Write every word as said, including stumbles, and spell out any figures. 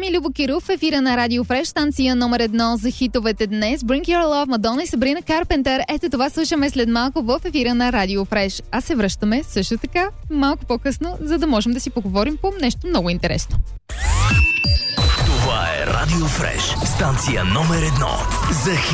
ми е Любо Киров, ефира на Радио Фреш, станция номер едно за хитовете днес. Bring Your Love, Мадона и Сабрина Карпентър. Ето това слушаме след малко в ефира на Радио Фреш. А се връщаме също така малко по-късно, за да можем да си поговорим по нещо много интересно. Това е Радио Фреш, станция номер едно за